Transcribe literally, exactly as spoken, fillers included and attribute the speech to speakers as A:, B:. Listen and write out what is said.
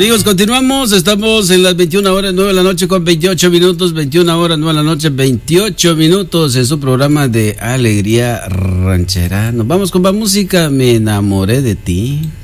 A: Amigos, continuamos. Estamos en las veintiuna horas, nueve de la noche con veintiocho minutos. veintiuna horas, nueve de la noche, veintiocho minutos. En su programa de Alegría Ranchera. Nos vamos con más música. Me enamoré de ti.